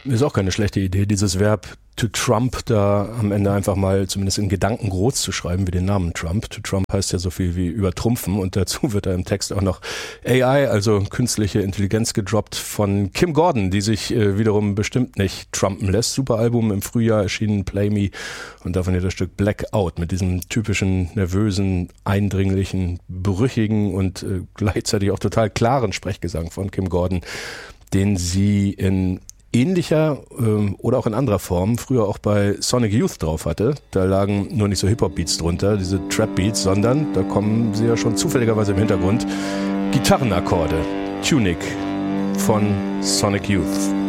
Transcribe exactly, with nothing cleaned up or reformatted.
Ist auch keine schlechte Idee, dieses Verb to Trump da am Ende einfach mal zumindest in Gedanken groß zu schreiben, wie den Namen Trump. To Trump heißt ja so viel wie übertrumpfen und dazu wird da im Text auch noch A I, also künstliche Intelligenz, gedroppt von Kim Gordon, die sich äh, wiederum bestimmt nicht trumpen lässt. Super Album im Frühjahr erschienen, Play Me, und davon hier das Stück Blackout mit diesem typischen, nervösen, eindringlichen, brüchigen und äh, gleichzeitig auch total klaren Sprechgesang von Kim Gordon, den sie in ähnlicher ähm, oder auch in anderer Form früher auch bei Sonic Youth drauf hatte. Da lagen nur nicht so Hip-Hop-Beats drunter, diese Trap-Beats, sondern da kommen sie ja schon zufälligerweise im Hintergrund Gitarrenakkorde. Tunic von Sonic Youth.